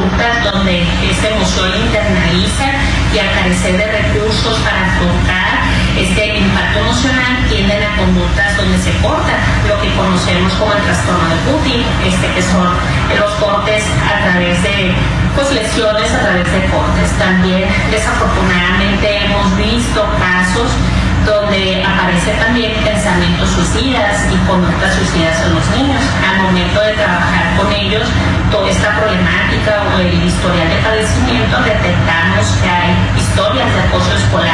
conductas donde esta emoción internaliza y al carecer de recursos para afrontar este impacto emocional tienden a conductas donde se corta lo que conocemos como el trastorno de Putin, que son los cortes a través de lesiones a través de cortes. También desafortunadamente hemos visto casos donde aparece también pensamientos suicidas y conductas suicidas en los niños. Al momento de trabajar con ellos, toda esta problemática o el historial de padecimiento, detectamos que hay historias de acoso escolar